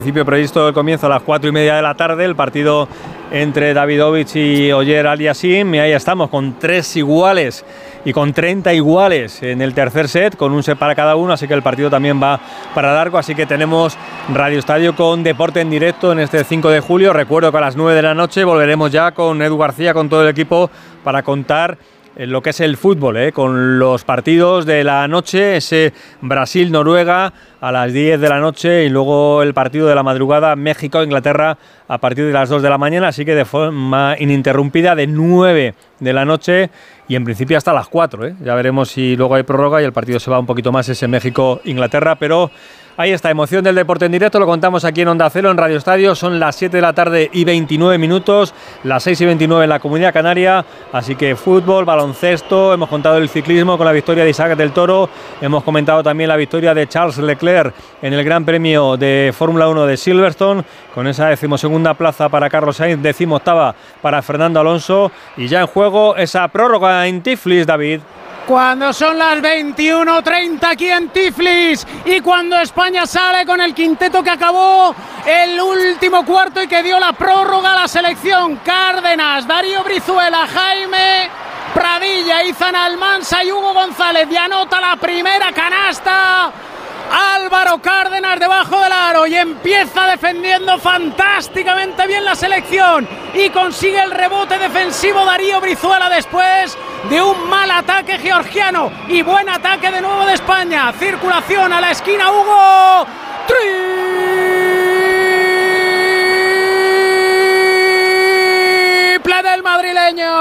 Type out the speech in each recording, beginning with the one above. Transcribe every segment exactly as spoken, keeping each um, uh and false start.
principio previsto el comienzo a las cuatro y media de la tarde, el partido entre Davidovich y Oyer Aliassime, y ahí estamos con tres iguales y con treinta iguales en el tercer set, con un set para cada uno, así que el partido también va para largo, así que tenemos Radio Estadio con deporte en directo en este cinco de julio. Recuerdo que a las nueve de la noche volveremos ya con Edu García, con todo el equipo, para contar lo que es el fútbol, ¿eh? Con los partidos de la noche, ese Brasil-Noruega a las diez de la noche y luego el partido de la madrugada México-Inglaterra a partir de las dos de la mañana, así que de forma ininterrumpida de nueve de la noche y en principio hasta las cuatro, ¿eh? Ya veremos si luego hay prórroga y el partido se va un poquito más, ese México-Inglaterra, pero ahí está, emoción del deporte en directo, lo contamos aquí en Onda Cero, en Radio Estadio. Son las siete de la tarde y veintinueve minutos, las seis y veintinueve en la Comunidad Canaria, así que fútbol, baloncesto, hemos contado el ciclismo con la victoria de Isaac del Toro, hemos comentado también la victoria de Charles Leclerc en el Gran Premio de Fórmula uno de Silverstone, con esa decimosegunda plaza para Carlos Sainz, decimoctava para Fernando Alonso, y ya en juego esa prórroga en Tiflis, David. Cuando son las veintiuno treinta aquí en Tiflis y cuando España sale con el quinteto que acabó el último cuarto y que dio la prórroga a la selección: Cárdenas, Darío Brizuela, Jaime Pradilla, Izan Almansa y Hugo González, y anota la primera canasta Álvaro Cárdenas debajo del aro, y empieza defendiendo fantásticamente bien la selección y consigue el rebote defensivo Darío Brizuela después de un mal ataque georgiano, y buen ataque de nuevo de España. Circulación a la esquina, Hugo, triple del madrileño,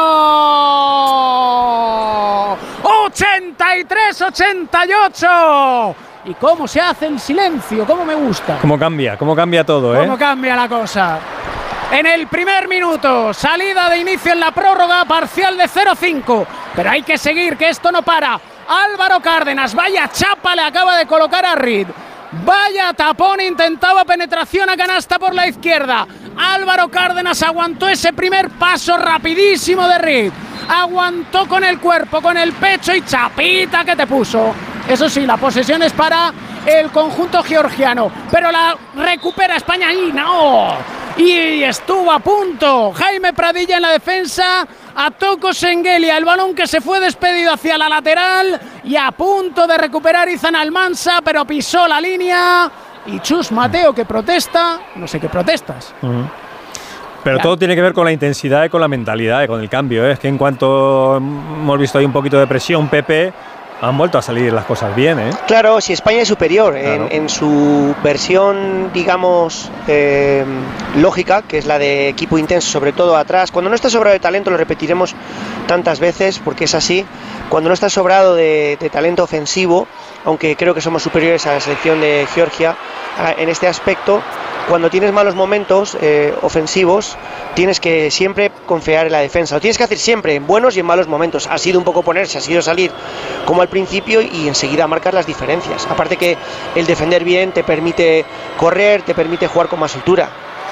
ochenta y tres ochenta y ocho. Y cómo se hace en silencio, cómo me gusta. Cómo cambia, cómo cambia todo, ¿eh? Cómo cambia la cosa. En el primer minuto, salida de inicio en la prórroga, parcial de cero cinco. Pero hay que seguir, que esto no para. Álvaro Cárdenas, vaya chapa le acaba de colocar a Reed. Vaya tapón, intentaba penetración a canasta por la izquierda. Álvaro Cárdenas aguantó ese primer paso rapidísimo de Reed. Aguantó con el cuerpo, con el pecho, y chapita que te puso. Eso sí, la posesión es para el conjunto georgiano, pero la recupera España y no. Y estuvo a punto Jaime Pradilla en la defensa, a Toko Sengelia, el balón que se fue despedido hacia la lateral y a punto de recuperar Izan Almansa, pero pisó la línea. Y Chus Mateo, que protesta, no sé qué protestas. Uh-huh. Pero ya. Todo tiene que ver con la intensidad y con la mentalidad y con el cambio, ¿eh? Es que en cuanto hemos visto ahí un poquito de presión, Pepe, han vuelto a salir las cosas bien, ¿eh? Claro, si España es superior, claro. en, en su versión, digamos, eh, lógica, que es la de equipo intenso, sobre todo atrás. Cuando no está sobrado de talento, lo repetiremos tantas veces, porque es así. Cuando no está sobrado de, de talento ofensivo, aunque creo que somos superiores a la selección de Georgia en este aspecto, cuando tienes malos momentos eh, ofensivos, tienes que siempre confiar en la defensa. Lo tienes que hacer siempre, en buenos y en malos momentos. Ha sido un poco ponerse, ha sido salir como al principio y enseguida marcar las diferencias. Aparte que el defender bien te permite correr, te permite jugar con más altura.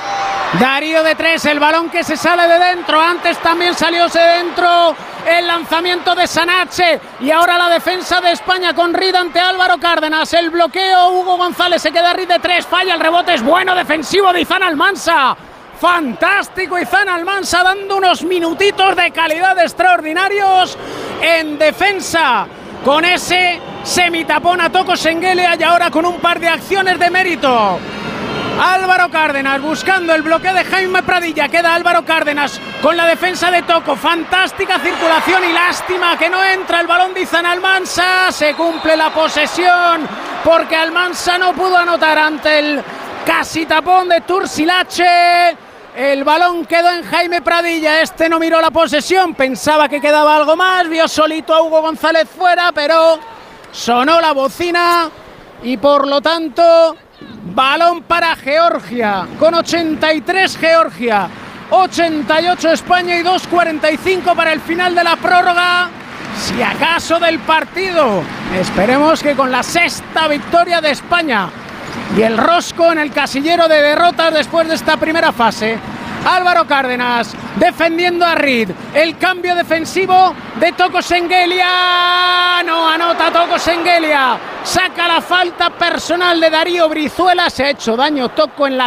Darío de tres, el balón que se sale de dentro. Antes también salió de dentro el lanzamiento de Sanache. Y ahora la defensa de España con Reed ante Álvaro Cárdenas. El bloqueo, Hugo González se queda Reed de tres. Falla, el rebote es bueno, defensivo de Izan Almansa. Fantástico Izan Almansa, dando unos minutitos de calidad extraordinarios en defensa. Con ese semitapón a Toko Sengelia y ahora con un par de acciones de mérito. Álvaro Cárdenas buscando el bloqueo de Jaime Pradilla. Queda Álvaro Cárdenas con la defensa de Toko. Fantástica circulación y lástima que no entra el balón de Izan Almansa. Se cumple la posesión porque Almansa no pudo anotar ante el casi tapón de Tursilache. El balón quedó en Jaime Pradilla. Este no miró la posesión, pensaba que quedaba algo más. Vio solito a Hugo González fuera, pero sonó la bocina y por lo tanto balón para Georgia, con ochenta y tres Georgia, ochenta y ocho España y dos cuarenta y cinco para el final de la prórroga, si acaso del partido. Esperemos que con la sexta victoria de España y el rosco en el casillero de derrotas después de esta primera fase. Álvaro Cárdenas defendiendo a Reed. El cambio defensivo de Toko Sengelia. No anota Toko Sengelia. Saca la falta personal de Darío Brizuela. Se ha hecho daño Toko en la